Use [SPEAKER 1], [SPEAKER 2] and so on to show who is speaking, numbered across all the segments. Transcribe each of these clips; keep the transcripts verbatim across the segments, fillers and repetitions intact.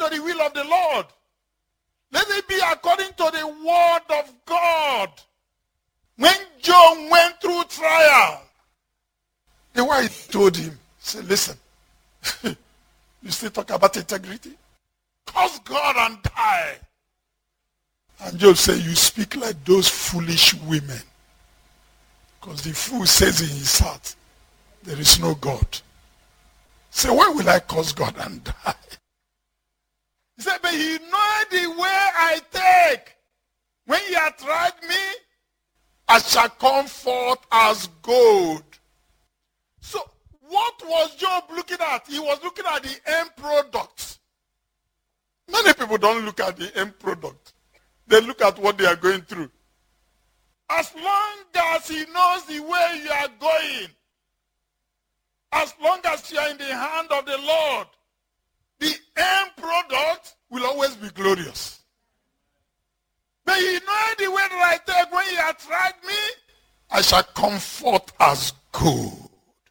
[SPEAKER 1] to the will of the Lord. Let it be according to the word of God. When Job went through trial, the wife told him, say, listen, you still talk about integrity? Curse God and die. And Job said, you speak like those foolish women. Because the fool says in his heart, there is no God. Say, why will I curse God and die? He said, but you know the way I take. When you have tried me, I shall come forth as gold. So what was Job looking at? He was looking at the end product. Many people don't look at the end product. They look at what they are going through. As long as he knows the way you are going, as long as you are in the hand of the Lord, the end product will always be glorious. But you know the way that I take when you have tried me, I shall come forth as gold.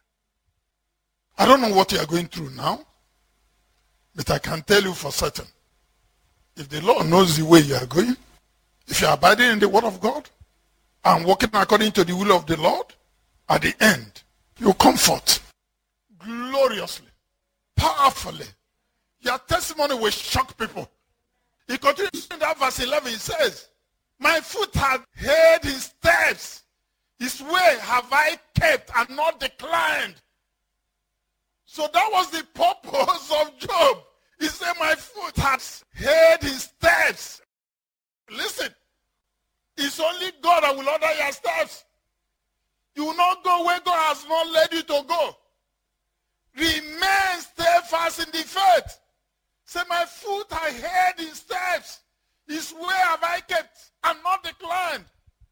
[SPEAKER 1] I don't know what you are going through now, but I can tell you for certain, if the Lord knows the way you are going, if you are abiding in the word of God and walking according to the will of the Lord, at the end, you come forth gloriously, powerfully. Your testimony will shock people. He continues in that verse eleven, he says, my foot had heard his steps. His way have I kept and not declined. So that was the purpose of Job. He said, my foot has heard his steps. Listen, it's only God that will order your steps. You will not go where God has not led you to go. Remain steadfast in the faith. Say, my foot I heard his steps. His way have I kept and not declined.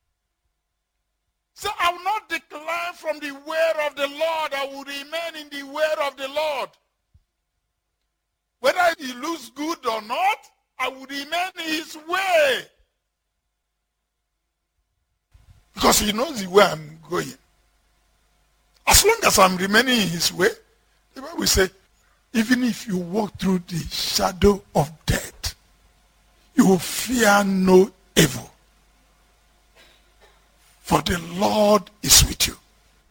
[SPEAKER 1] Say, I will not decline from the way of the Lord. I will remain in the way of the Lord. Whether it looks good or not, I will remain in his way. Because he knows the way I'm going. As long as I'm remaining in his way, the Bible says, even if you walk through the shadow of death, you will fear no evil. For the Lord is with you.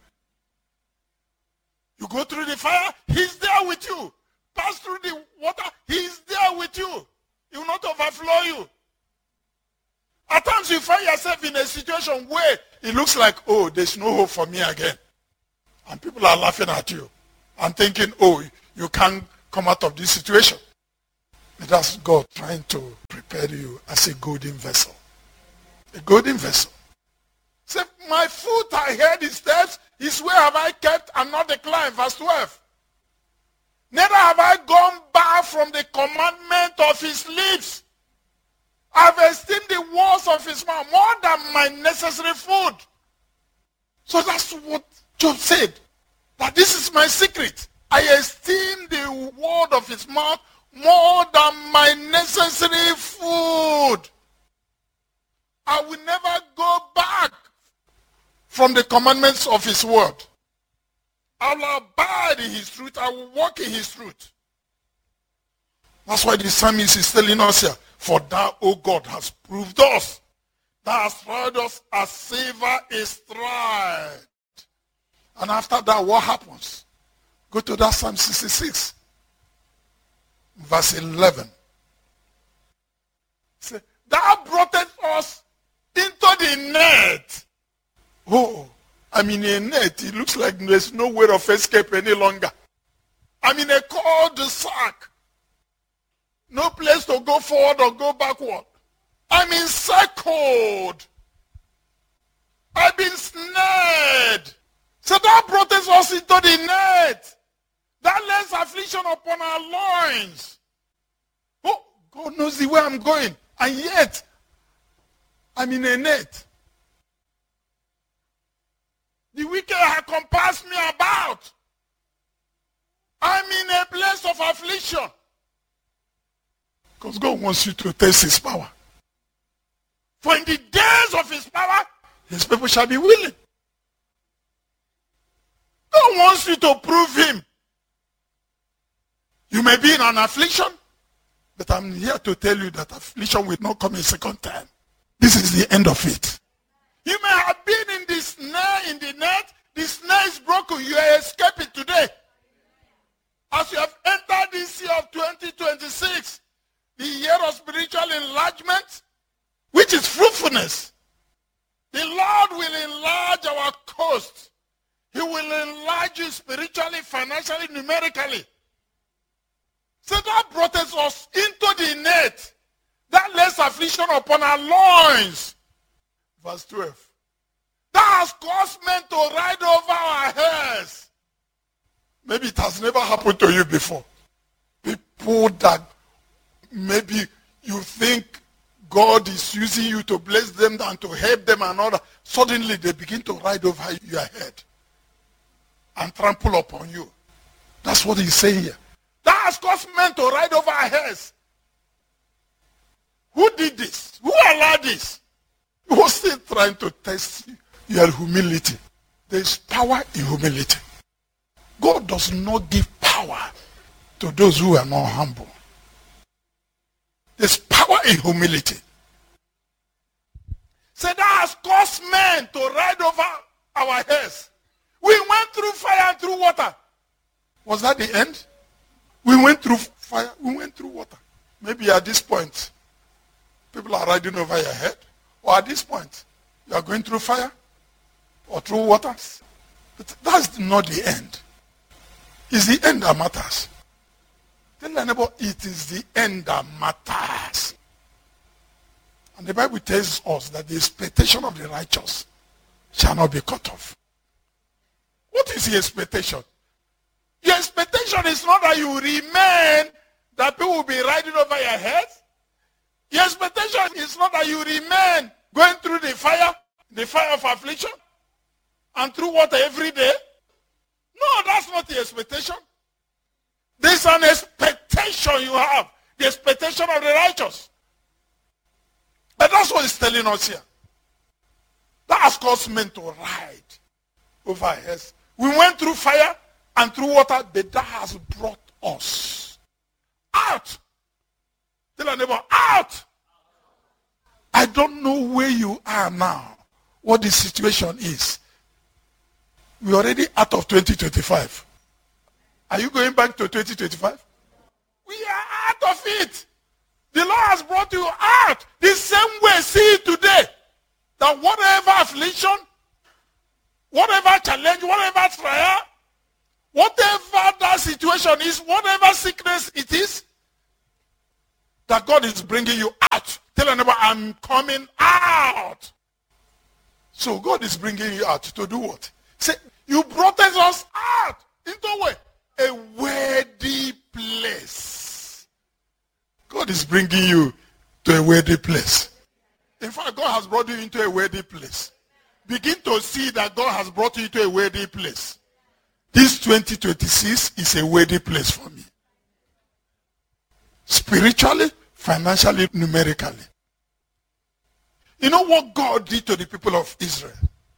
[SPEAKER 1] You go through the fire, he's there with you. Pass through the water, he's there with you. He will not overflow you. At times you find yourself in a situation where it looks like, oh, there's no hope for me again. And people are laughing at you and thinking, oh, you can't come out of this situation. But that's God trying to prepare you as a golden vessel. A golden vessel. Say, my foot I heard his steps, his way have I kept and not declined. Verse twelve. Neither have I gone back from the commandment of his lips. I've esteemed the words of his mouth more than my necessary food. So that's what Job said. That this is my secret. I esteem the word of his mouth more than my necessary food. I will never go back from the commandments of his word. I will abide in his truth. I will walk in his truth. That's why the psalmist is telling us here, for thou, O God, hast proved us. Thou hast tried us as silver is tried. And after that, what happens? Go to that Psalm sixty-six, verse eleven. Say, thou broughtest us into the net. Oh, I'm in a net. It looks like there's no way of escape any longer. I'm in a cul-de-sac. No place to go forward or go backward. I'm encircled. I've been snared. So thou broughtest us into the net. Thou lays affliction upon our loins. Oh, God knows the way I'm going. And yet, I'm in a net. The wicked have compassed me about. I'm in a place of affliction. Because God wants you to taste his power. For in the days of his power, his people shall be willing. God wants you to prove him. You may be in an affliction. But I'm here to tell you that affliction will not come a second time. This is the end of it. You may have been in the snare, in the net. The snare is broken. You are escaping today. As you have entered this year of twenty twenty-six, the year of spiritual enlargement, which is fruitfulness. The Lord will enlarge our coast. He will enlarge you spiritually, financially, numerically. So that brought us into the net. That lays affliction upon our loins. Verse twelve. That has caused men to ride over our heads. Maybe it has never happened to you before. People that maybe you think God is using you to bless them and to help them and all that. Suddenly they begin to ride over your head and trample upon you. That's what he's saying here. That has caused men to ride over our heads. Who did this? Who allowed this? He was still trying to test your humility. There is power in humility. God does not give power to those who are not humble. There's power in humility. So that has caused men to ride over our heads. We went through fire and through water. Was that the end? We went through fire, we went through water. Maybe at this point, people are riding over your head. Or at this point, you are going through fire or through waters. But that's not the end. It's the end that matters. Tell your neighbor, it is the end that matters. And the Bible tells us that the expectation of the righteous shall not be cut off. What is the expectation? Your expectation is not that you remain, that people will be riding over your head. Your expectation is not that you remain going through the fire, the fire of affliction, and through water every day. No, that's not the expectation. There's an expectation you have. The expectation of the righteous. And that's what he's telling us here. That has caused men to ride over our heads. We went through fire and through water, but that has brought us out. Tell our neighbor, out. I don't know where you are now, what the situation is. We're already out of twenty twenty-five. Are you going back to twenty twenty-five? We are out of it. The Lord has brought you out. The same way, see it today. That whatever affliction, whatever challenge, whatever trial, whatever that situation is, whatever sickness it is, that God is bringing you out. Tell your neighbor, I'm coming out. So God is bringing you out to do what? Say, you brought us out into where? A worthy place. God is bringing you to a worthy place. In fact, God has brought you into a worthy place. Begin to see that God has brought you to a worthy place. This twenty twenty-six is a worthy place for me. Spiritually, financially, numerically. You know what God did to the people of Israel?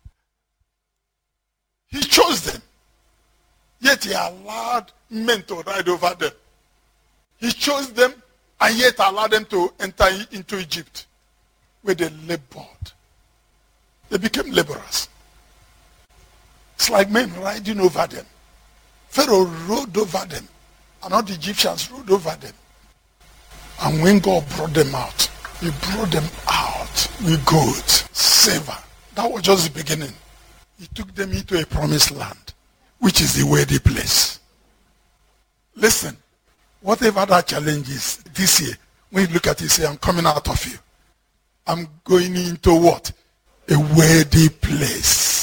[SPEAKER 1] He chose them. Yet he allowed men to ride over them. He chose them and yet allowed them to enter into Egypt, where they labored. They became laborers. It's like men riding over them. Pharaoh rode over them, and all the Egyptians rode over them. And when God brought them out, he brought them out with gold, silver. That was just the beginning. He took them into a promised land, which is the worthy place. Listen, whatever that challenge is this year, when you look at it, say, I'm coming out of you. I'm going into what? A worthy place.